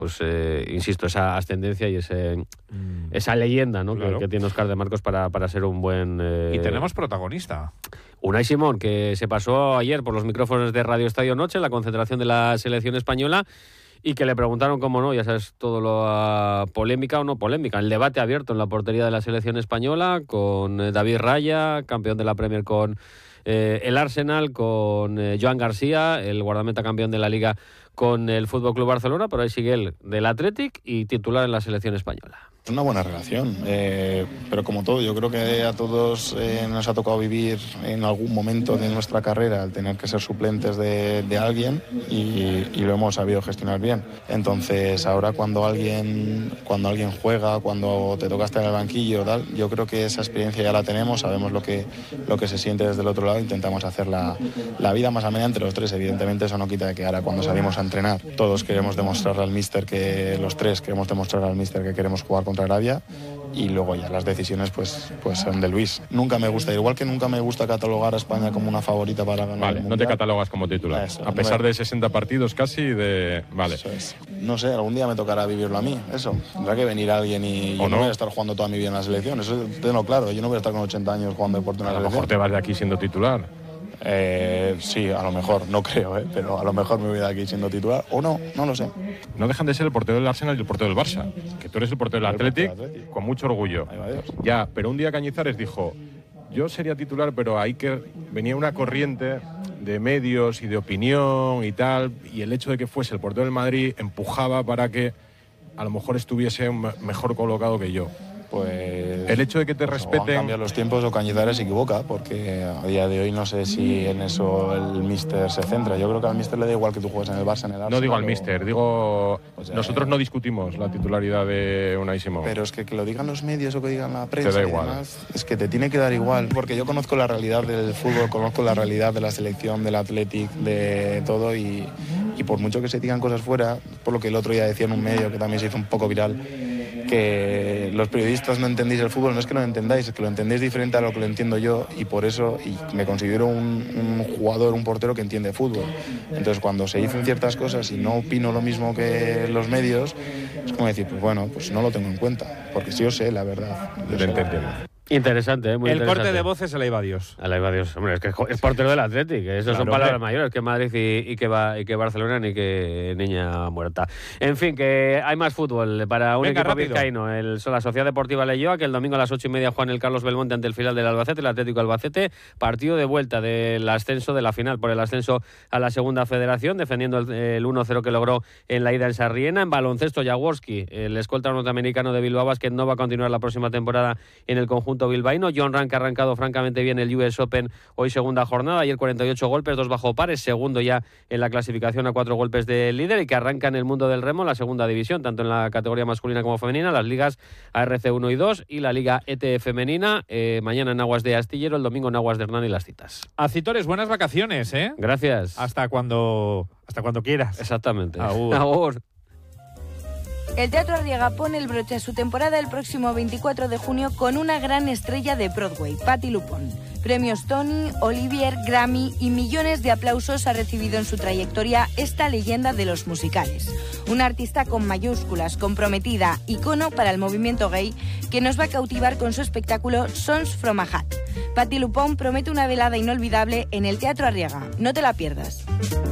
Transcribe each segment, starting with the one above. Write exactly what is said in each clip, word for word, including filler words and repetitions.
pues eh, insisto, esa ascendencia y ese mm. esa leyenda, ¿no? Claro. que, que tiene Óscar de Marcos para, para ser un buen... Eh... Y tenemos protagonista. Unai Simón, que se pasó ayer por los micrófonos de Radio Estadio Noche, en la concentración de la selección española, y que le preguntaron cómo no, ya sabes, todo lo uh, polémica o no polémica, el debate abierto en la portería de la selección española con eh, David Raya, campeón de la Premier con eh, el Arsenal, con eh, Joan García, el guardameta campeón de la Liga con el F C Barcelona, pero ahí sigue él del Athletic y titular en la selección española. Es una buena relación, eh, pero como todo, yo creo que a todos eh, nos ha tocado vivir en algún momento de nuestra carrera el tener que ser suplentes de, de alguien y, y lo hemos sabido gestionar bien. Entonces ahora cuando alguien, cuando alguien juega, cuando te toca estar en el banquillo, tal, yo creo que esa experiencia ya la tenemos, sabemos lo que, lo que se siente desde el otro lado, intentamos hacer la, la vida más amena entre los tres. Evidentemente eso no quita de que ahora cuando salimos a entrenar todos queremos demostrarle al míster que los tres queremos demostrar al míster que queremos jugar contra Arabia y luego ya las decisiones pues, pues son de Luis. Nunca me gusta, igual que nunca me gusta catalogar a España como una favorita para ganar vale, el Mundial. No te catalogas como titular, eso, a pesar me... de sesenta partidos casi de... Vale. Eso es. No sé, algún día me tocará vivirlo a mí, eso. Tendrá que venir alguien y yo no? no voy a estar jugando toda mi vida en la selección, eso tengo claro, yo no voy a estar con ochenta años jugando deporte en la a selección. A lo mejor te vas de aquí siendo titular. Eh, sí, a lo mejor, no creo, ¿eh? Pero a lo mejor me voy de aquí siendo titular o no, no lo sé. No dejan de ser el portero del Arsenal y el portero del Barça, que tú eres el portero del Athletic, Athletic con mucho orgullo. Ya, pero un día Cañizares dijo, yo sería titular, pero ahí que venía una corriente de medios y de opinión y tal, y el hecho de que fuese el portero del Madrid empujaba para que a lo mejor estuviese mejor colocado que yo. Pues el hecho de que te pues respeten... O han cambiado los tiempos o Cañizares se equivoca, porque a día de hoy no sé si en eso el míster se centra. Yo creo que al míster le da igual que tú juegues en el Barça, en el Arsenal. No digo al o... míster, digo... Pues, eh... Nosotros no discutimos la titularidad de Unai Simón. Pero es que que lo digan los medios o que digan la prensa te da y igual. demás, es que te tiene que dar igual. Porque yo conozco la realidad del fútbol, conozco la realidad de la selección, del Athletic, de todo, y, y por mucho que se digan cosas fuera, por lo que el otro día decía en un medio que también se hizo un poco viral, que los periodistas no entendéis el fútbol, no es que no lo entendáis, es que lo entendéis diferente a lo que lo entiendo yo, y por eso y me considero un, un jugador, un portero que entiende fútbol. Entonces cuando se dicen ciertas cosas y no opino lo mismo que los medios, es como decir, pues bueno, pues no lo tengo en cuenta, porque sí yo sé la verdad. Yo te entiendo. Interesante, ¿eh? Muy el interesante. corte de voces el Aiva Dios. El Aiva Dios, hombre, es que es portero del Athletic, eso claro, son palabras hombre. mayores que Madrid y, y, que va, y que Barcelona ni que Niña Muerta. En fin, que hay más fútbol para un Venga, equipo rápido. vizcaíno. El, la Sociedad Deportiva Leioa, que el domingo a las ocho y media juega en el Carlos Belmonte ante el filial del Albacete, el Atlético Albacete, partido de vuelta del ascenso de la final por el ascenso a la segunda federación, defendiendo el, el uno cero que logró en la ida en Sarriena. En baloncesto, Jaworski, el escolta norteamericano de Bilbao Basket, no va a continuar la próxima temporada en el conjunto bilbaíno. John que ha arrancado francamente bien el U S Open, hoy segunda jornada, ayer cuarenta y ocho golpes, dos bajo pares, segundo ya en la clasificación a cuatro golpes del líder, y que arranca en el mundo del remo la segunda división, tanto en la categoría masculina como femenina, las ligas A R C uno y dos y la Liga E T femenina, eh, mañana en Aguas de Astillero, el domingo en Aguas de Hernán y las citas. Acitores, buenas vacaciones, ¿eh? Gracias. Hasta cuando, hasta cuando quieras. Exactamente. Agur. Agur. El Teatro Arriaga pone el broche a su temporada el próximo veinticuatro de junio con una gran estrella de Broadway, Patti LuPone. Premios Tony, Olivier, Grammy y millones de aplausos ha recibido en su trayectoria esta leyenda de los musicales. Una artista con mayúsculas, comprometida, icono para el movimiento gay, que nos va a cautivar con su espectáculo Songs from a Hat. Patti LuPone promete una velada inolvidable en el Teatro Arriaga. No te la pierdas.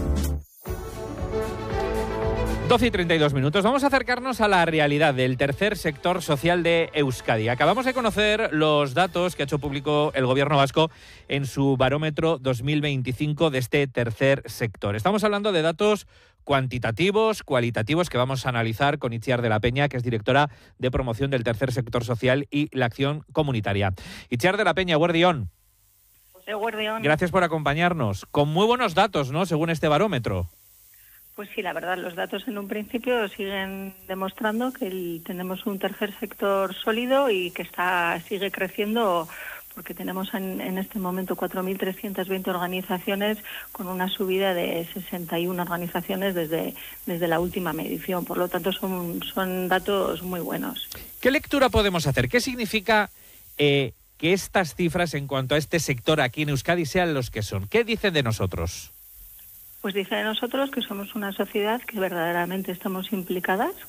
doce y treinta y dos minutos. Vamos a acercarnos a la realidad del tercer sector social de Euskadi. Acabamos de conocer los datos que ha hecho público el gobierno vasco en su barómetro dos mil veinticinco de este tercer sector. Estamos hablando de datos cuantitativos, cualitativos, que vamos a analizar con Itziar de la Peña, que es directora de promoción del tercer sector social y la acción comunitaria. Itziar de la Peña, Guardión. José Guardión. Gracias por acompañarnos. Con muy buenos datos, ¿no?, según este barómetro. Pues sí, la verdad, los datos en un principio siguen demostrando que el, tenemos un tercer sector sólido y que está sigue creciendo, porque tenemos en, en este momento cuatro mil trescientas veinte organizaciones, con una subida de sesenta y una organizaciones desde, desde la última medición. Por lo tanto, son, son datos muy buenos. ¿Qué lectura podemos hacer? ¿Qué significa eh, que estas cifras en cuanto a este sector aquí en Euskadi sean los que son? ¿Qué dicen de nosotros? Pues dice de nosotros que somos una sociedad que verdaderamente estamos implicadas